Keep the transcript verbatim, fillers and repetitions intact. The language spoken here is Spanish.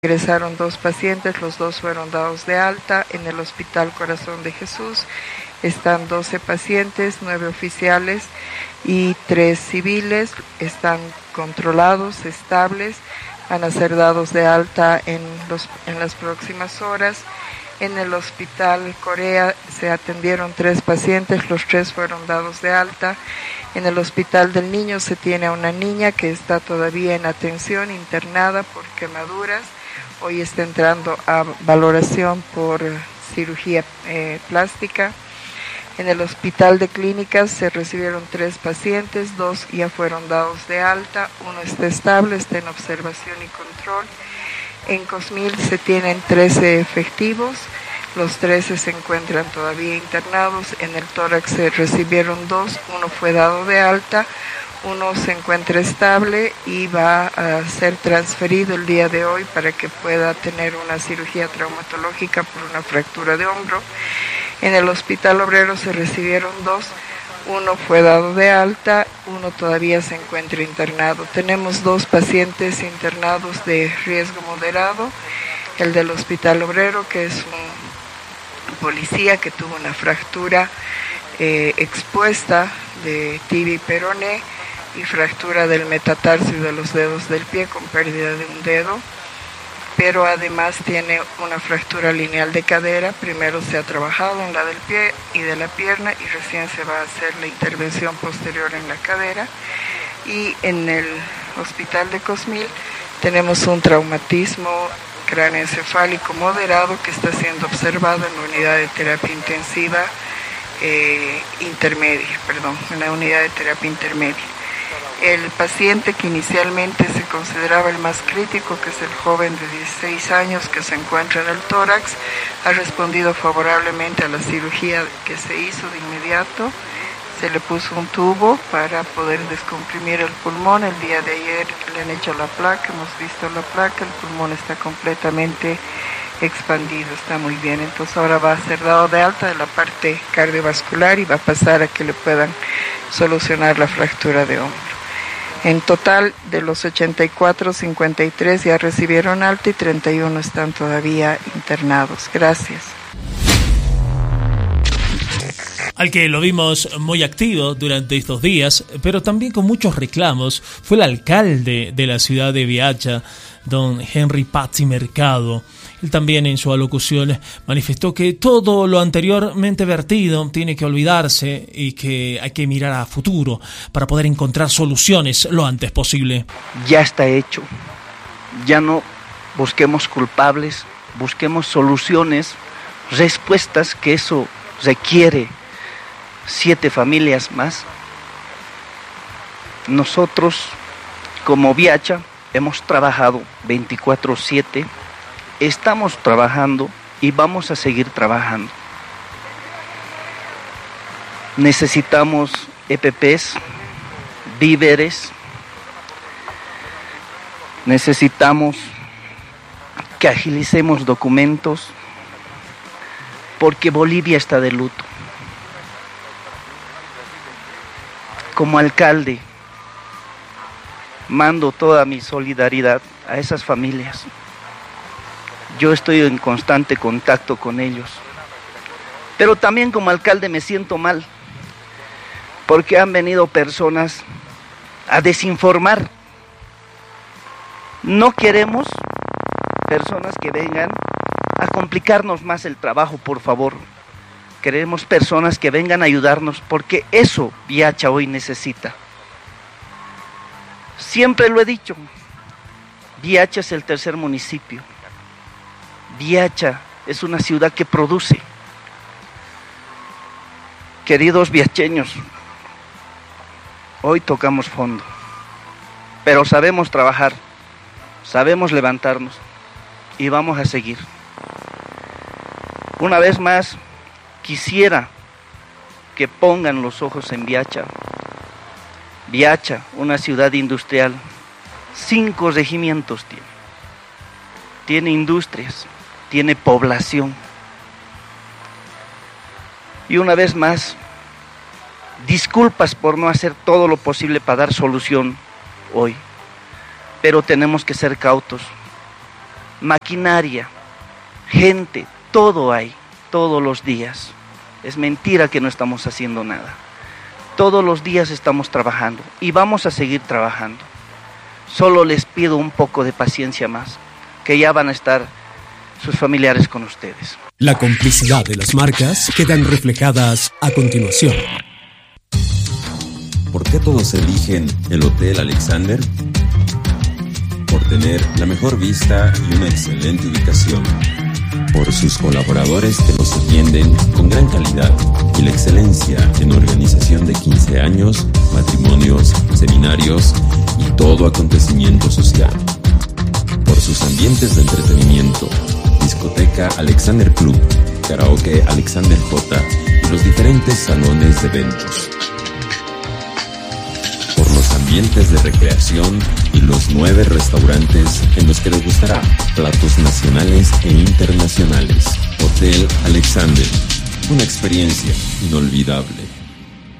Ingresaron dos pacientes, los dos fueron dados de alta. En el Hospital Corazón de Jesús están doce pacientes, nueve oficiales y tres civiles. Están controlados, estables, van a ser dados de alta en, los, en las próximas horas. En el Hospital Corea se atendieron tres pacientes, los tres fueron dados de alta. En el Hospital del Niño se tiene a una niña que está todavía en atención, internada por quemaduras. Hoy está entrando a valoración por cirugía eh, plástica. En el Hospital de Clínicas se recibieron tres pacientes, dos ya fueron dados de alta, uno está estable, está en observación y control. En Cosmil se tienen trece efectivos, los trece se encuentran todavía internados. En el tórax se recibieron dos, uno fue dado de alta, uno se encuentra estable y va a ser transferido el día de hoy para que pueda tener una cirugía traumatológica por una fractura de hombro. En el Hospital Obrero se recibieron dos, uno fue dado de alta, uno todavía se encuentra internado. Tenemos dos pacientes internados de riesgo moderado, el del Hospital Obrero, que es un policía que tuvo una fractura eh, expuesta de tibia y peroné, y fractura del metatarso y de los dedos del pie con pérdida de un dedo, pero además tiene una fractura lineal de cadera. Primero se ha trabajado en la del pie y de la pierna y recién se va a hacer la intervención posterior en la cadera. Y en el Hospital de Cosmil tenemos un traumatismo cráneoencefálico moderado que está siendo observado en la unidad de terapia intensiva eh, intermedia, perdón, en la unidad de terapia intermedia. El paciente que inicialmente se consideraba el más crítico, que es el joven de dieciséis años que se encuentra en el tórax, ha respondido favorablemente a la cirugía que se hizo de inmediato. Se le puso un tubo para poder descomprimir el pulmón. El día de ayer le han hecho la placa, hemos visto la placa, el pulmón está completamente expandido, está muy bien. Entonces ahora va a ser dado de alta de la parte cardiovascular y va a pasar a que le puedan solucionar la fractura de hombro. En total, de los ochenta y cuatro, cincuenta y tres ya recibieron alta y treinta y uno están todavía internados. Gracias. Al que lo vimos muy activo durante estos días, pero también con muchos reclamos, fue el alcalde de la ciudad de Viacha, don Henry Pazzi Mercado. Él también en su alocución manifestó que todo lo anteriormente vertido tiene que olvidarse y que hay que mirar a futuro para poder encontrar soluciones lo antes posible. Ya está hecho, ya no busquemos culpables, busquemos soluciones, respuestas, que eso requiere siete familias más. Nosotros como Viacha hemos trabajado veinticuatro siete, estamos trabajando y vamos a seguir trabajando. Necesitamos E P Pes, víveres, necesitamos que agilicemos documentos, porque Bolivia está de luto. Como alcalde, mando toda mi solidaridad a esas familias. Yo estoy en constante contacto con ellos. Pero también como alcalde me siento mal, porque han venido personas a desinformar. No queremos personas que vengan a complicarnos más el trabajo, por favor. Queremos personas que vengan a ayudarnos, porque eso Viacha hoy necesita. Siempre lo he dicho, Viacha es el tercer municipio. Viacha es una ciudad que produce. Queridos viacheños, hoy tocamos fondo, pero sabemos trabajar, sabemos levantarnos y vamos a seguir. Una vez más, quisiera que pongan los ojos en Viacha. Viacha, una ciudad industrial, cinco regimientos tiene. Tiene industrias, tiene población. Y una vez más, disculpas por no hacer todo lo posible para dar solución hoy, pero tenemos que ser cautos. maquinaria, gente, todo hay, todos los días. Es mentira que no estamos haciendo nada. Todos los días estamos trabajando y vamos a seguir trabajando. Solo les pido un poco de paciencia más, que ya van a estar sus familiares con ustedes. La complicidad de las marcas quedan reflejadas a continuación. ¿Por qué todos eligen el Hotel Alexander? Por tener la mejor vista y una excelente ubicación. Por sus colaboradores que nos atienden con gran calidad y la excelencia en organización de quince años, matrimonios, seminarios y todo acontecimiento social. Por sus ambientes de entretenimiento, discoteca Alexander Club, karaoke Alexander J y los diferentes salones de eventos. Por los ambientes de recreación y los nueve restaurantes en los que les gustará platos nacionales e internacionales. Hotel Alexander, una experiencia inolvidable.